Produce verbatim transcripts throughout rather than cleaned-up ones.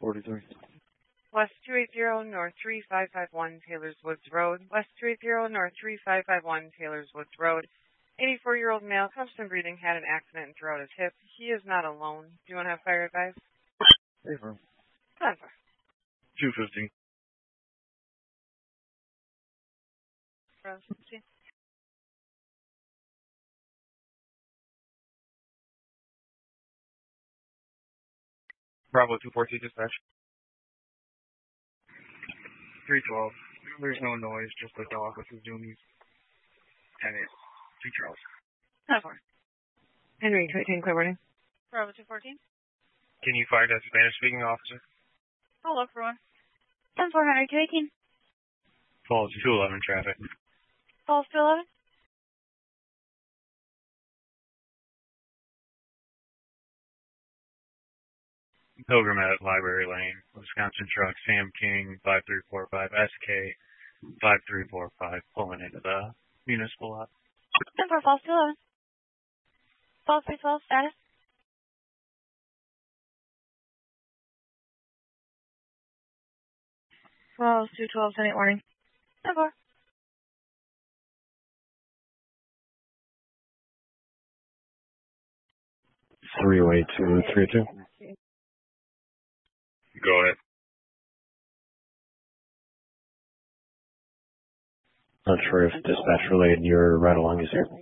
forty-three. West two eighty, North three five five one, Taylor's Woods Road. West two eighty, North three five five one, Taylor's Woods Road. eighty-four-year-old male, constant breathing, had an accident and threw out his hip. He is not alone. Do you want to have fire advice? Hey, for ten four. two fifty. Bravo two four two dispatch. three twelve. There's no noise, just the dog with his zoomies. And it's two Charles. ten four. Henry, two eighteen, clear boarding. Bravo two fourteen. Can you find a Spanish-speaking officer? I'll look for one. ten four, Henry, two eighteen. Falls two eleven traffic. Falls two eleven. Pilgrim at Library Lane, Wisconsin truck, Sam King, five three four five, S K, five three four five, pulling into the municipal lot. ten four, Falls two eleven. Falls three twelve, status. Falls two twelve, ten eight, warning. ten four. three oh eight two three two. Go ahead. Not sure if dispatch relayed your ride along is here.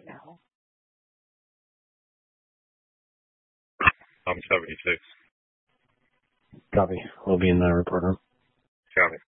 I'm seventy-six. Copy. We'll be in the report room. Copy.